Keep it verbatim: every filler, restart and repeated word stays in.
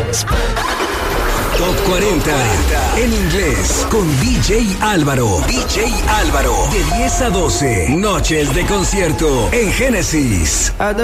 Top cuarenta en inglés con D J Álvaro. D J Álvaro. De diez a doce. Noches de concierto en Génesis.